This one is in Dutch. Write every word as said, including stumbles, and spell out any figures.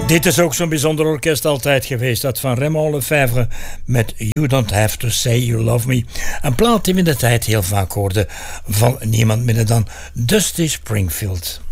Dit is ook zo'n bijzonder orkest altijd geweest, dat van Raymond Lefevre met You Don't Have To Say You Love Me. Een plaat die we in de tijd heel vaak hoorden van niemand minder dan Dusty Springfield.